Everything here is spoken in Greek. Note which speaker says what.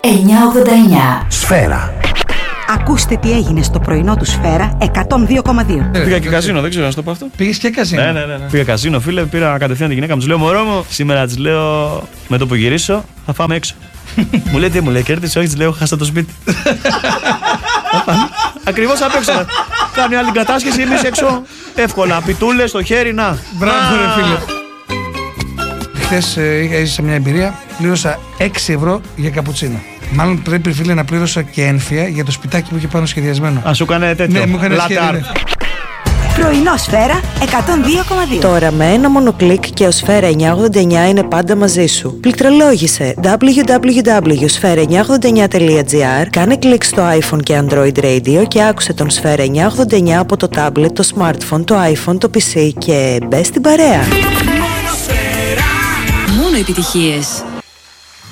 Speaker 1: 989.
Speaker 2: Σφαίρα.
Speaker 3: Ακούστε τι έγινε στο πρωινό του Σφαίρα 102,2.
Speaker 4: Πήγα και καζίνο, δεν ξέρω να σου το πω αυτό.
Speaker 5: Πήγες και καζίνο?
Speaker 4: Ναι. Πήγα καζίνο, φίλε, πήρα κατευθείαν τη γυναίκα μου. Της λέω, μωρό μου, σήμερα της λέω, με το που γυρίσω, θα φάμε έξω. Μου λέει, τι μου λέει, κέρδισε, όχι, της λέω, χάσα το σπίτι. Ακριβώς απ' έξω. Κάνει άλλη κατάσχεση, εμείς έξω. Εύκολα, πιτούλες στο χέρι, να.
Speaker 5: Μπράβο, ρε φίλε. Χθες έζησα μια εμπειρία, πλήρωσα 6 ευρώ για καπουτσίνο. Μάλλον πρέπει, φίλε, να πλήρωσα και ένφια για το σπιτάκι που είχε πάνω σχεδιασμένο.
Speaker 4: Α, σου έκανε τέτοιο.
Speaker 5: Ναι, μου έκανε σχέδιο.
Speaker 3: Πρωινό Σφαίρα 102,2.
Speaker 6: Τώρα με ένα μόνο κλικ και ο Σφαίρα 989 είναι πάντα μαζί σου. Πληκτρολόγησε www.sfera989.gr, κάνε κλικ στο iPhone και Android Radio και άκουσε τον Σφαίρα 989 από το tablet, το smartphone, το iPhone, το PC και μπες στην παρέα.
Speaker 1: Μόνο επιτυχίες.